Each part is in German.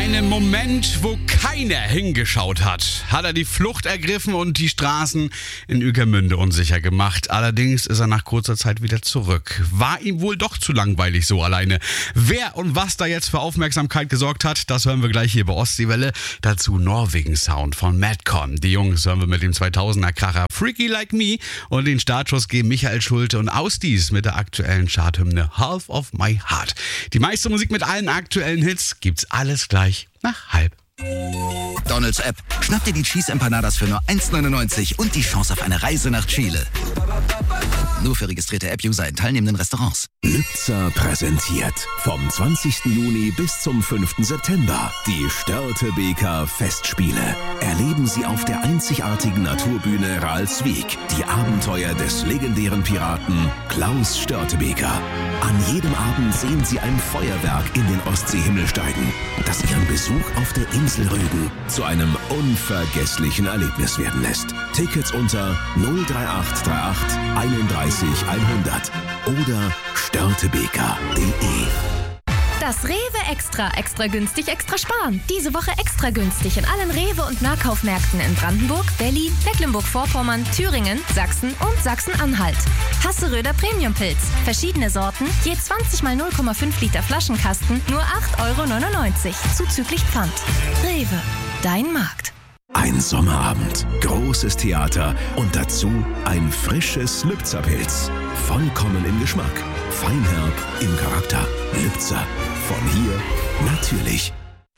einem Moment, wo keiner hingeschaut hat, hat er die Flucht ergriffen und die Straßen in Ueckermünde unsicher gemacht. Allerdings ist er nach kurzer Zeit wieder zurück. War ihm wohl doch zu langweilig so alleine. Wer und was da jetzt für Aufmerksamkeit gesorgt hat, das hören wir gleich hier bei Ostseewelle. Dazu Norwegen-Sound von Madcon. Die Jungs hören wir mit dem 2000er-Kracher Freaky Like Me und den Startschuss geben Michael Schulte und Ausdies mit der aktuellen Charthymne Half of My Heart. Die meiste Musik mit allen aktuellen Hits gibt's alles gleich nach halb. Donalds App. Schnapp dir die Cheese Empanadas für nur 1,99 und die Chance auf eine Reise nach Chile. Nur für registrierte App-User in teilnehmenden Restaurants. Lübzer präsentiert vom 20. Juni bis zum 5. September die Störtebeker Festspiele. Erleben Sie auf der einzigartigen Naturbühne Ralswiek die Abenteuer des legendären Piraten Klaus Störtebeker. An jedem Abend sehen Sie ein Feuerwerk in den Ostseehimmel steigen, das Ihren Besuch auf der Insel Rügen zu einem unvergesslichen Erlebnis werden lässt. Tickets unter 03838 31 100 oder störtebeker.de. Das Rewe Extra günstig, extra sparen. Diese Woche extra günstig in allen Rewe- und Nahkaufmärkten in Brandenburg, Berlin, Mecklenburg-Vorpommern, Thüringen, Sachsen und Sachsen-Anhalt. Hasseröder Premium-Pilz. Verschiedene Sorten, je 20 mal 0,5 Liter Flaschenkasten, nur 8,99 € zuzüglich Pfand. Rewe, dein Markt. Ein Sommerabend, großes Theater und dazu ein frisches Lübzer-Pilz. Vollkommen im Geschmack, feinherb im Charakter. Lübzer, von hier natürlich.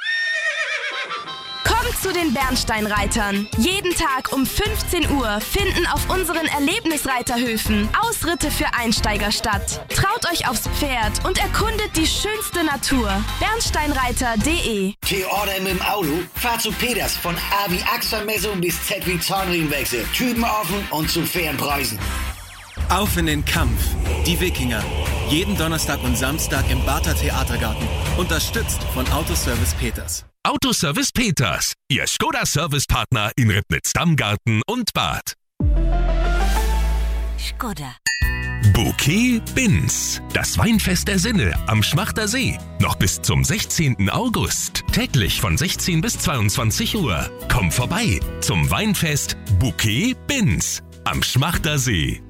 Kommt zu den Bernsteinreitern. Jeden Tag um 15 Uhr finden auf unseren Erlebnisreiterhöfen Ausritte für Einsteiger statt. Traut euch aufs Pferd und erkundet die schönste Natur. Bernsteinreiter.de. T-Order mit dem Auto? Fahr zu Peters von A wie Achsvermessung bis Z wie Zahnriemenwechsel. Typen offen und zu fairen Preisen. Auf in den Kampf. Die Wikinger. Jeden Donnerstag und Samstag im Barther Theatergarten. Unterstützt von Autoservice Peters. Autoservice Peters, Ihr Skoda-Service-Partner in Ribnitz-Dammgarten und Bad. Skoda. Bouquet Binz, das Weinfest der Sinne am Schmachter See. Noch bis zum 16. August. Täglich von 16 bis 22 Uhr. Komm vorbei zum Weinfest Bouquet Binz am Schmachter See.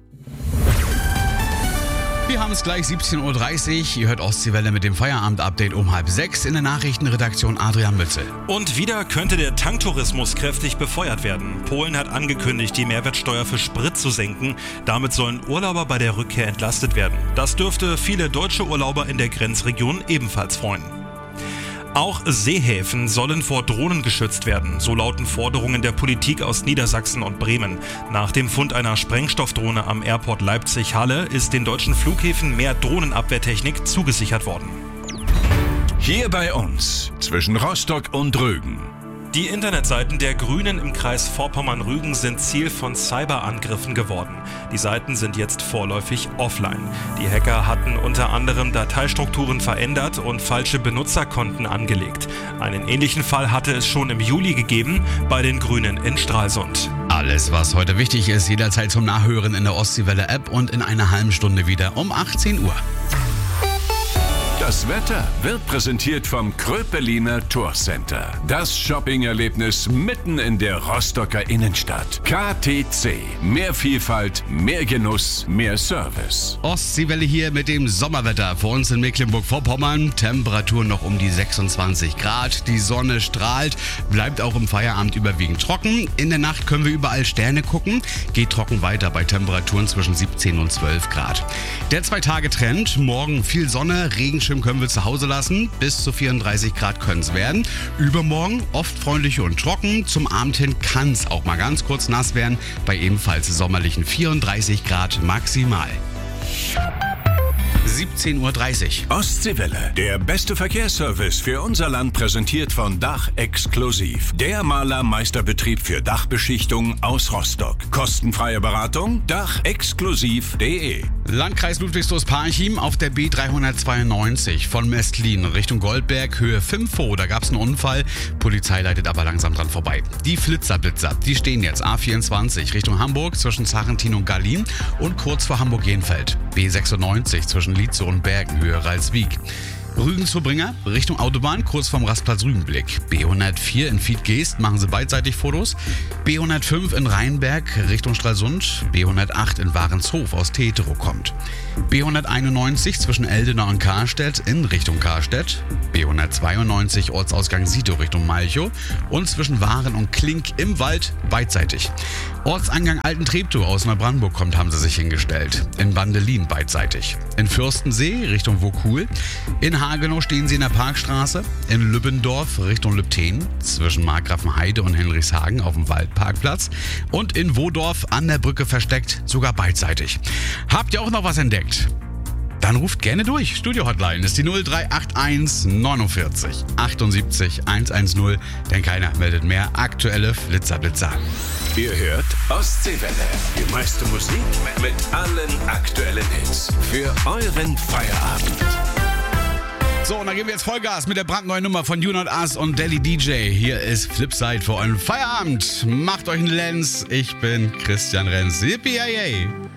Wir haben es gleich 17.30 Uhr. Ihr hört Ostseewelle mit dem Feierabend-Update um 5:30 in der Nachrichtenredaktion Adrian Mützel. Und wieder könnte der Tanktourismus kräftig befeuert werden. Polen hat angekündigt, die Mehrwertsteuer für Sprit zu senken. Damit sollen Urlauber bei der Rückkehr entlastet werden. Das dürfte viele deutsche Urlauber in der Grenzregion ebenfalls freuen. Auch Seehäfen sollen vor Drohnen geschützt werden. So lauten Forderungen der Politik aus Niedersachsen und Bremen. Nach dem Fund einer Sprengstoffdrohne am Airport Leipzig-Halle ist den deutschen Flughäfen mehr Drohnenabwehrtechnik zugesichert worden. Hier bei uns, zwischen Rostock und Rügen. Die Internetseiten der Grünen im Kreis Vorpommern-Rügen sind Ziel von Cyberangriffen geworden. Die Seiten sind jetzt vorläufig offline. Die Hacker hatten unter anderem Dateistrukturen verändert und falsche Benutzerkonten angelegt. Einen ähnlichen Fall hatte es schon im Juli gegeben bei den Grünen in Stralsund. Alles, was heute wichtig ist, jederzeit zum Nachhören in der Ostseewelle-App und in einer halben Stunde wieder um 18 Uhr. Das Wetter wird präsentiert vom Kröpeliner Tourcenter. Das Shopping-Erlebnis mitten in der Rostocker Innenstadt. KTC. Mehr Vielfalt, mehr Genuss, mehr Service. Ostseewelle hier mit dem Sommerwetter. Für uns in Mecklenburg-Vorpommern. Temperatur noch um die 26 Grad. Die Sonne strahlt. Bleibt auch im Feierabend überwiegend trocken. In der Nacht können wir überall Sterne gucken. Geht trocken weiter bei Temperaturen zwischen 17 und 12 Grad. Der 2-Tage-Trend. Morgen viel Sonne, Regenschirm können wir zu Hause lassen. Bis zu 34 Grad können es werden. Übermorgen oft freundlich und trocken. Zum Abend hin kann es auch mal ganz kurz nass werden. Bei ebenfalls sommerlichen 34 Grad maximal. 17.30 Uhr. Ostseewelle, der beste Verkehrsservice für unser Land, präsentiert von Dach Exklusiv. Der Malermeisterbetrieb für Dachbeschichtung aus Rostock. Kostenfreie Beratung, dachexklusiv.de. Landkreis Ludwigsburg-Parchim auf der B392 von Mestlin Richtung Goldberg, Höhe 5 da gab es einen Unfall. Polizei leitet aber langsam dran vorbei. Die Flitzer-Blitzer, die stehen jetzt A24 Richtung Hamburg zwischen Sarrentin und Gallin und kurz vor Hamburg-Jenfeld. B96 zwischen Lietze und Bergen, Höhe Ralswiek. Rügen zur Bringer, Richtung Autobahn, kurz vorm Rastplatz Rügenblick. B104 in Fied-Geest, machen Sie beidseitig Fotos. B105 in Rheinberg, Richtung Stralsund. B108 in Warenshof aus Tetero kommt. B191 zwischen Eldenau und Karstedt in Richtung Karstedt. B192 Ortsausgang Sito Richtung Malchow. Und zwischen Waren und Klink im Wald beidseitig. Ortseingang Altentreptow aus Neubrandenburg kommt, haben sie sich hingestellt. In Bandelin beidseitig. In Fürstensee Richtung Vaucoul. In Hagenow stehen sie in der Parkstraße. In Lübbendorf Richtung Lübten. Zwischen Markgrafenheide und Henrichshagen auf dem Waldparkplatz. Und in Wodorf an der Brücke versteckt, sogar beidseitig. Habt ihr auch noch was entdeckt? Dann ruft gerne durch. Studio-Hotline ist die 0381 49 78 110, denn keiner meldet mehr. Aktuelle Flitzer. Ihr hört Ostseewelle. Die meiste Musik mit allen aktuellen Hits. Für euren Feierabend. So, und dann geben wir jetzt Vollgas mit der brandneuen Nummer von You Not Us und Deli DJ. Hier ist Flipside für euren Feierabend. Macht euch einen Lenz. Ich bin Christian Renz. Yippie, yay.